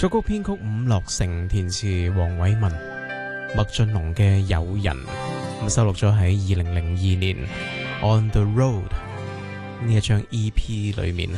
作曲編曲伍樂城，填詞黃偉文、麥浚龍嘅《友人》，咁收錄咗喺2002年《On the Road》呢一張 EP 裏面。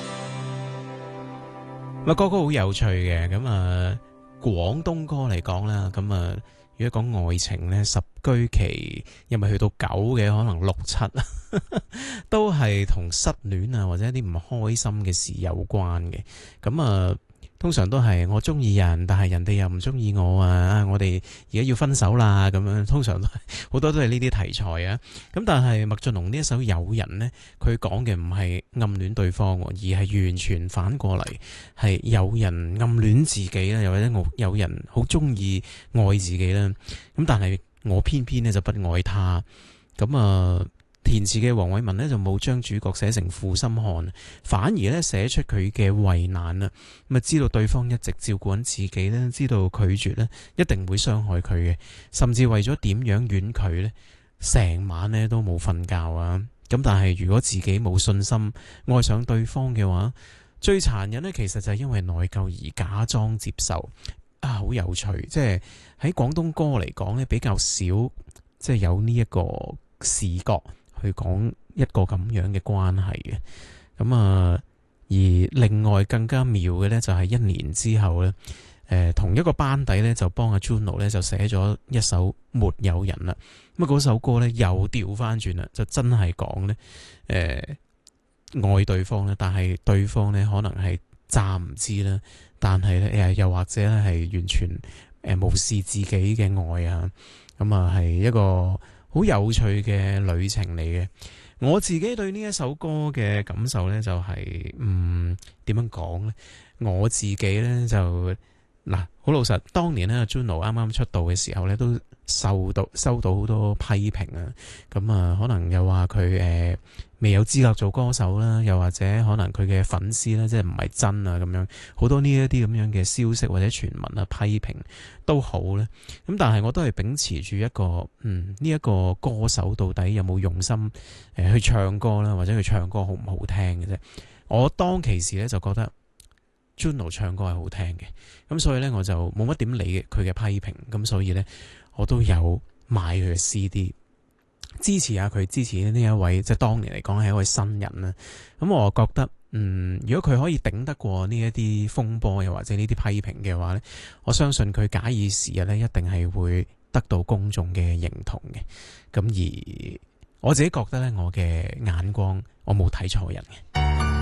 歌曲好有趣嘅，咁廣東歌嚟講啦，咁如果講愛情呢，十居其因為去到9嘅，可能6、7都係同失戀啊或者一啲唔開心嘅事有關嘅。咁通常都係我中意人，但係人哋又唔中意我啊！我哋而家要分手啦，咁樣通常都係好多都係呢啲題材啊。咁但係麥浚龍呢一首《友人》呢，佢講嘅唔係暗戀對方，而係完全反過嚟，係有人暗戀自己啦，又或者有人好中意愛自己啦。咁但係我偏偏呢就不愛他。咁填詞嘅黃偉文呢，就冇將主角寫成負心漢，反而呢寫出佢嘅為難啊！咁知道對方一直照顧緊自己呢，知道拒絕呢一定會傷害佢嘅，甚至為咗點樣婉拒呢，成晚呢都冇瞓覺啊！咁但係如果自己冇信心愛上對方嘅話，最殘忍呢其實就係因為內疚而假裝接受啊！好有趣，即係喺廣東歌嚟講呢，比較少即係有呢一個視覺去講一個咁樣嘅關係嘅。咁而另外更加妙嘅呢，就係1年之後呢，同一個班底呢，就幫阿 Juno 呢就寫咗一首《沒有人》啦。咁嗰首歌呢，又調翻轉啦，就真係講呢愛對方呢，但係對方呢可能係詐唔知啦，但係呢又或者咧係完全無視自己嘅愛啊。咁係一個好有趣嘅旅程嚟嘅。我自己對呢一首歌嘅感受呢，就係點樣講呢？我自己呢，就好老實，當年呢 Juno 啱啱出道嘅時候呢，都收到好多批評啊。咁可能又話佢未有資格做歌手啦，又或者可能佢嘅粉絲呢，即係唔係真啊咁樣，好多呢一啲咁樣嘅消息或者傳聞啊批評都好咧。咁但係我都係秉持住一個呢一個歌手到底有冇用心去唱歌啦，或者佢唱歌好唔好聽嘅啫。我當其時呢，就覺得 Juno 唱歌係好聽嘅，咁所以呢，我就冇乜點理佢嘅批評，咁所以呢，我都有買佢嘅 CD 支持下佢，支持呢一位即係當年嚟講係一位新人啦。咁我覺得如果佢可以頂得過呢一啲風波又或者呢啲批評嘅話呢，我相信佢假以時日呢，一定係會得到公眾嘅認同嘅。咁而我自己覺得呢，我嘅眼光我冇睇錯人嘅。